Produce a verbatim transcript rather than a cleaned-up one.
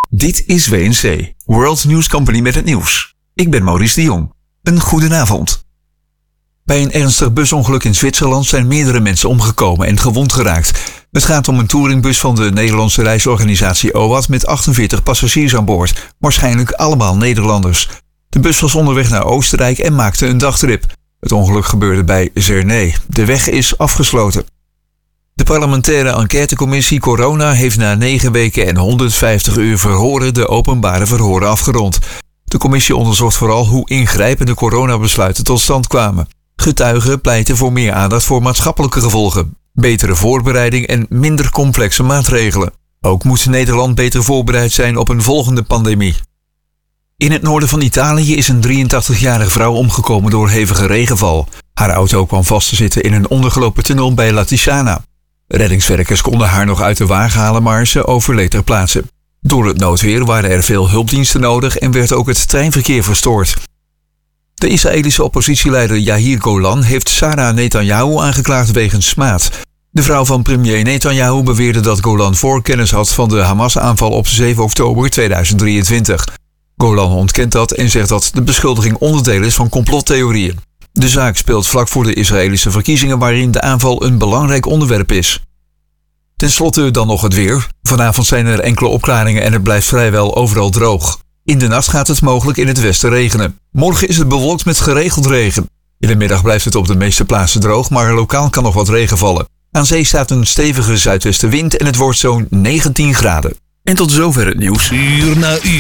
Dit is W N C, World News Company met het nieuws. Ik ben Maurice de Jong. Een goedenavond. Bij een ernstig busongeluk in Zwitserland zijn meerdere mensen omgekomen en gewond geraakt. Het gaat om een touringbus van de Nederlandse reisorganisatie O A T met achtenveertig passagiers aan boord, waarschijnlijk allemaal Nederlanders. De bus was onderweg naar Oostenrijk en maakte een dagtrip. Het ongeluk gebeurde bij Zernay. De weg is afgesloten. De parlementaire enquêtecommissie Corona heeft na negen weken en honderdvijftig uur verhoren de openbare verhoren afgerond. De commissie onderzocht vooral hoe ingrijpende coronabesluiten tot stand kwamen. Getuigen pleiten voor meer aandacht voor maatschappelijke gevolgen, betere voorbereiding en minder complexe maatregelen. Ook moet Nederland beter voorbereid zijn op een volgende pandemie. In het noorden van Italië is een drieëntachtigjarige vrouw omgekomen door hevige regenval. Haar auto kwam vast te zitten in een ondergelopen tunnel bij Latisana. Reddingswerkers konden haar nog uit de wagen halen, maar ze overleed ter plaatse. Door het noodweer waren er veel hulpdiensten nodig en werd ook het treinverkeer verstoord. De Israëlische oppositieleider Yair Golan heeft Sarah Netanyahu aangeklaagd wegens smaad. De vrouw van premier Netanyahu beweerde dat Golan voorkennis had van de Hamas-aanval op zeven oktober tweeduizend drieëntwintig. Golan ontkent dat en zegt dat de beschuldiging onderdeel is van complottheorieën. De zaak speelt vlak voor de Israëlische verkiezingen waarin de aanval een belangrijk onderwerp is. Ten slotte dan nog het weer. Vanavond zijn er enkele opklaringen en het blijft vrijwel overal droog. In de nacht gaat het mogelijk in het westen regenen. Morgen is het bewolkt met geregeld regen. In de middag blijft het op de meeste plaatsen droog, maar lokaal kan nog wat regen vallen. Aan zee staat een stevige zuidwestenwind en het wordt zo'n negentien graden. En tot zover het nieuws. Uur na uur.